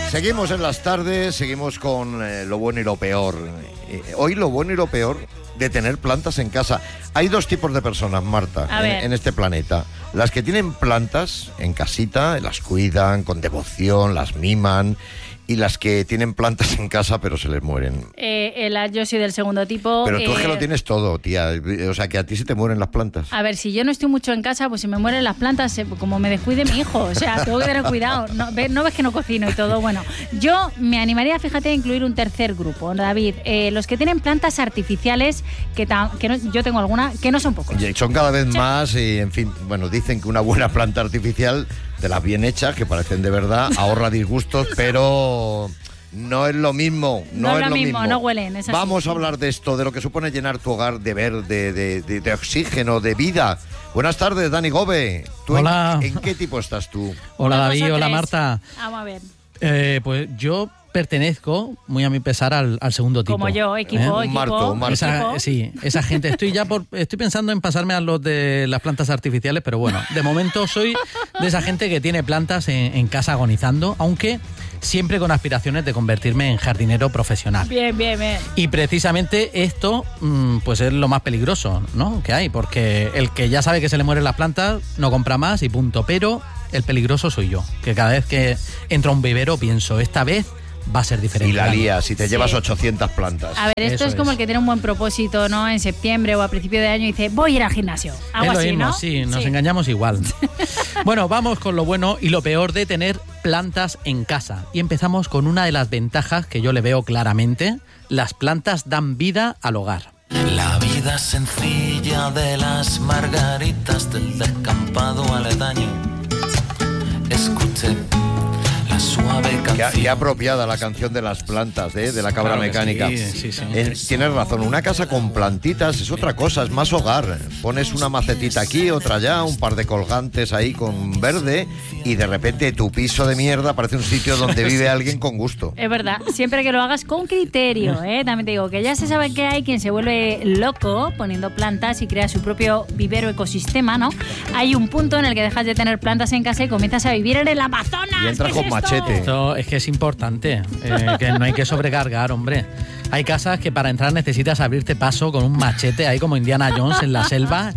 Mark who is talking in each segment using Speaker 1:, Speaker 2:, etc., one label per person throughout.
Speaker 1: Seguimos en las tardes, seguimos con lo bueno y lo peor. Hoy lo bueno y lo peor de tener plantas en casa. Hay dos tipos de personas, Marta, en este planeta. Las que tienen plantas en casita, las cuidan con devoción, las miman, y las que tienen plantas en casa pero se les mueren.
Speaker 2: Yo soy del segundo tipo.
Speaker 1: Pero tú es que lo tienes todo, tía. O sea, que a ti se te mueren las plantas.
Speaker 2: A ver, si yo no estoy mucho en casa, pues si me mueren las plantas, como me descuide mi hijo. O sea, tengo que tener cuidado. ¿No ves que no cocino y todo? Bueno, yo me animaría, fíjate, a incluir un tercer grupo, David. Los que tienen plantas artificiales, yo tengo alguna, que no son pocos.
Speaker 1: Y son cada vez más y, en fin, bueno, dicen que una buena planta artificial, de las bien hechas, que parecen de verdad, ahorra disgustos, pero no es lo mismo. No es lo mismo,
Speaker 2: no huelen. Es así.
Speaker 1: Vamos a hablar de esto, de lo que supone llenar tu hogar de verde, de oxígeno, de vida. Buenas tardes, Dani Gobe.
Speaker 3: Hola.
Speaker 1: ¿En qué tipo estás tú?
Speaker 3: Hola, David. Hola, Marta.
Speaker 2: Vamos a ver.
Speaker 3: Pues yo pertenezco, muy a mi pesar, al segundo tipo.
Speaker 2: Como yo, equipo.
Speaker 1: Un marto.
Speaker 3: Esa gente. Estoy pensando en pasarme a los de las plantas artificiales, pero bueno, de momento soy de esa gente que tiene plantas en casa agonizando, aunque siempre con aspiraciones de convertirme en jardinero profesional.
Speaker 2: Bien.
Speaker 3: Y precisamente esto, pues es lo más peligroso, ¿no?, que hay, porque el que ya sabe que se le mueren las plantas no compra más y punto. Pero el peligroso soy yo, que cada vez que entro a un vivero pienso, esta vez va a ser diferente.
Speaker 1: Y la lías, si te llevas 800 plantas.
Speaker 2: A ver, esto es como el que tiene un buen propósito, ¿no? En septiembre o a principio de año y dice, voy a ir al gimnasio. Algo así,
Speaker 3: mismo,
Speaker 2: ¿no?
Speaker 3: Sí, nos engañamos igual. Bueno, vamos con lo bueno y lo peor de tener plantas en casa. Y empezamos con una de las ventajas que yo le veo claramente. Las plantas dan vida al hogar.
Speaker 4: La vida sencilla de las margaritas del descampado aledaño. Escuché la suave canción.
Speaker 1: Qué apropiada la canción de las plantas, de la cabra mecánica.
Speaker 3: Sí.
Speaker 1: Tienes razón, una casa con plantitas es otra cosa, es más hogar. Pones una macetita aquí, otra allá, un par de colgantes ahí con verde y de repente tu piso de mierda parece un sitio donde vive alguien con gusto.
Speaker 2: Es verdad, siempre que lo hagas con criterio, ¿eh? También te digo que ya se sabe que hay quien se vuelve loco poniendo plantas y crea su propio vivero ecosistema, ¿no? Hay un punto en el que dejas de tener plantas en casa y comienzas a vivir en el Amazonas.
Speaker 1: Y entras con machete.
Speaker 3: Esto es que es importante, que no hay que sobrecargar, hombre. Hay casas que para entrar necesitas abrirte paso con un machete ahí como Indiana Jones en la selva.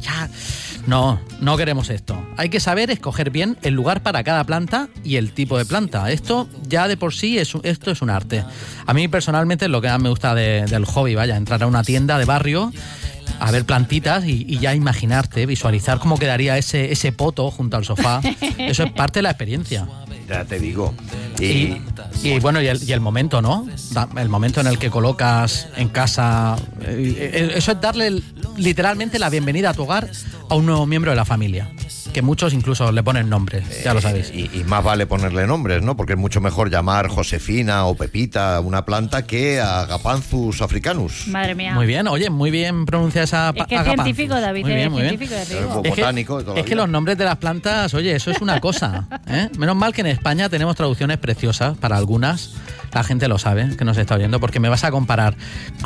Speaker 3: No queremos esto. Hay que saber escoger bien el lugar para cada planta y el tipo de planta. Esto ya de por sí esto es un arte. A mí personalmente es lo que más me gusta del hobby, entrar a una tienda de barrio, a ver plantitas y ya imaginarte, visualizar cómo quedaría ese poto junto al sofá. Eso es parte de la experiencia.
Speaker 1: Ya te digo.
Speaker 3: Y bueno, y el momento, ¿no? El momento en el que colocas en casa. Eso es darle literalmente la bienvenida a tu hogar a un nuevo miembro de la familia. Que muchos incluso le ponen nombres, ya lo sabéis.
Speaker 1: Y más vale ponerle nombres, ¿no? Porque es mucho mejor llamar Josefina o Pepita a una planta que a Agapanthus africanus.
Speaker 2: Madre mía.
Speaker 3: Muy bien, oye, muy bien pronuncia esa
Speaker 2: Es que es científico, David.
Speaker 3: Muy bien.
Speaker 2: Científico,
Speaker 1: botánico.
Speaker 3: Es que los nombres de las plantas, oye, eso es una cosa, ¿eh? Menos mal que en España tenemos traducciones preciosas para algunas. La gente lo sabe, que nos está oyendo, porque me vas a comparar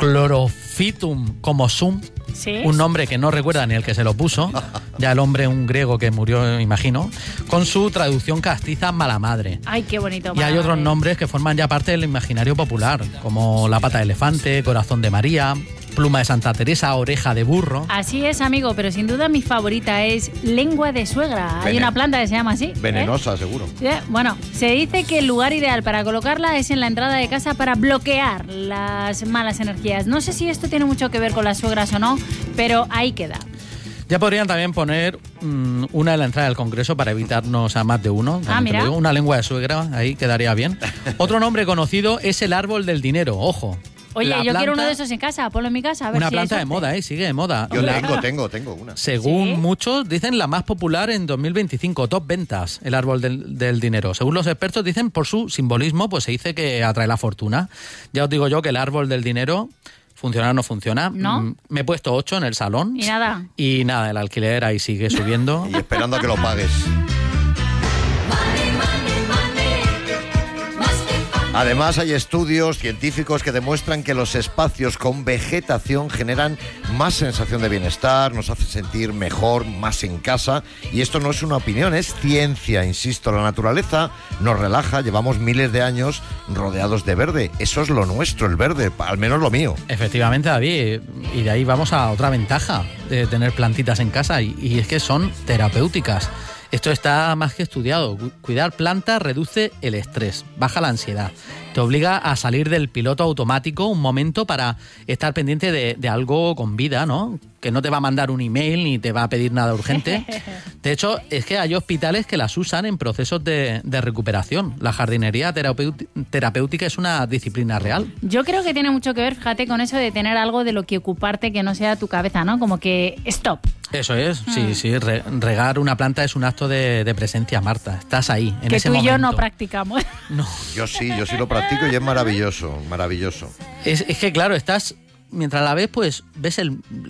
Speaker 3: Chlorophytum comosum,
Speaker 2: ¿sí?
Speaker 3: Un nombre que no recuerda ni el que se lo puso, ya el hombre, un griego que murió, imagino, con su traducción castiza mala madre.
Speaker 2: Ay, qué bonito.
Speaker 3: Y hay otros nombres que forman ya parte del imaginario popular, como la pata de elefante, corazón de María, pluma de Santa Teresa, oreja de burro.
Speaker 2: Así es, amigo, pero sin duda mi favorita es lengua de suegra. Hay una planta que se llama así.
Speaker 1: Venenosa, seguro.
Speaker 2: Bueno, se dice que el lugar ideal para colocarla es en la entrada de casa para bloquear las malas energías. No sé si esto tiene mucho que ver con las suegras o no, pero ahí queda.
Speaker 3: Ya podrían también poner una en la entrada del Congreso para evitarnos a más de uno.
Speaker 2: Mira.
Speaker 3: Una lengua de suegra, ahí quedaría bien. Otro nombre conocido es el árbol del dinero, ojo.
Speaker 2: Oye, yo quiero uno de esos en casa, ponlo en mi casa. A ver
Speaker 3: una
Speaker 2: si
Speaker 3: planta de moda, sigue de moda.
Speaker 1: Yo tengo una.
Speaker 3: Según muchos, dicen la más popular en 2025, top ventas, el árbol del dinero. Según los expertos, dicen por su simbolismo, pues se dice que atrae la fortuna. Ya os digo yo que el árbol del dinero, ¿funciona o no funciona?
Speaker 2: ¿No?
Speaker 3: Me he puesto 8 en el salón.
Speaker 2: Y nada,
Speaker 3: el alquiler ahí sigue subiendo.
Speaker 1: Y esperando a que lo pagues. Además, hay estudios científicos que demuestran que los espacios con vegetación generan más sensación de bienestar, nos hace sentir mejor, más en casa. Y esto no es una opinión, es ciencia. Insisto, la naturaleza nos relaja, llevamos miles de años rodeados de verde. Eso es lo nuestro, el verde, al menos lo mío.
Speaker 3: Efectivamente, David, y de ahí vamos a otra ventaja de tener plantitas en casa, y es que son terapéuticas. Esto está más que estudiado. Cuidar plantas reduce el estrés, baja la ansiedad, te obliga a salir del piloto automático un momento para estar pendiente de algo con vida, ¿no? Que no te va a mandar un email ni te va a pedir nada urgente. De hecho, es que hay hospitales que las usan en procesos de recuperación. La jardinería terapéutica es una disciplina real.
Speaker 2: Yo creo que tiene mucho que ver, fíjate, con eso de tener algo de lo que ocuparte que no sea tu cabeza, ¿no? Como que stop.
Speaker 3: Eso es, sí. Regar una planta es un acto de presencia, Marta. Estás ahí, en ese momento.
Speaker 2: Que tú y yo no practicamos.
Speaker 3: No.
Speaker 1: Yo sí lo practico y es maravilloso, maravilloso.
Speaker 3: Es que, claro, estás... Mientras la ves, pues ves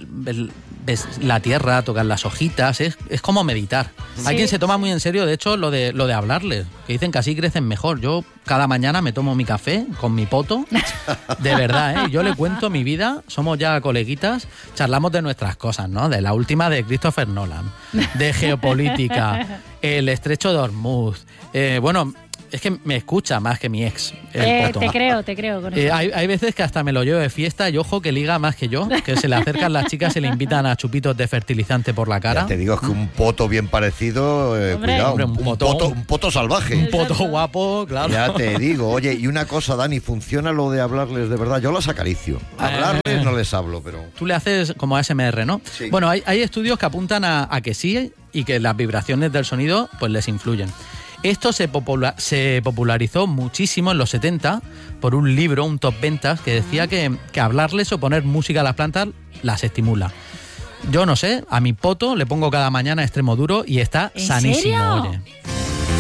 Speaker 3: la tierra, tocas las hojitas, es como meditar. Sí. Hay quien se toma muy en serio, de hecho, lo de hablarles, que dicen que así crecen mejor. Yo cada mañana me tomo mi café con mi poto, de verdad, ¿eh? Yo le cuento mi vida, somos ya coleguitas, charlamos de nuestras cosas, ¿no? De la última de Christopher Nolan, de geopolítica, el estrecho de Hormuz, bueno... Es que me escucha más que mi ex, el poto.
Speaker 2: Te creo. Con eso.
Speaker 3: Hay veces que hasta me lo llevo de fiesta y ojo que liga más que yo, que se le acercan las chicas y le invitan a chupitos de fertilizante por la cara.
Speaker 1: Ya te digo, es que un poto bien parecido, cuidado,
Speaker 3: hombre,
Speaker 1: un poto salvaje.
Speaker 3: Un poto guapo, claro.
Speaker 1: Ya te digo, oye, y una cosa, Dani, ¿funciona lo de hablarles de verdad? Yo las acaricio. Hablarles no les hablo, pero...
Speaker 3: Tú le haces como ASMR, ¿no?
Speaker 1: Sí.
Speaker 3: Bueno, hay estudios que apuntan a que sí y que las vibraciones del sonido pues les influyen. Esto se popularizó muchísimo en los 70 por un libro, un top ventas, que decía que hablarles o poner música a las plantas las estimula. Yo no sé, a mi poto le pongo cada mañana extremo duro y está sanísimo,
Speaker 2: ¿En serio?
Speaker 3: oye.